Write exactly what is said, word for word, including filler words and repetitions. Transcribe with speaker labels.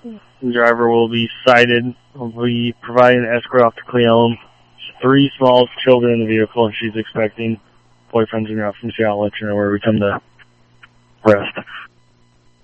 Speaker 1: The driver will be cited. We'll be providing an escort off to Cleone. Three small children in the vehicle, and she's expecting boyfriend's in route from Seattle. I'll let you know where we come to rest.